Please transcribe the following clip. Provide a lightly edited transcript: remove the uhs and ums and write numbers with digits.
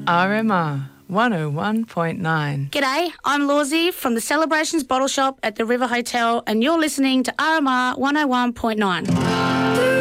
RMR 101.9. G'day, I'm Lawsy from the Celebrations Bottle Shop at the River Hotel, and you're listening to RMR 101.9.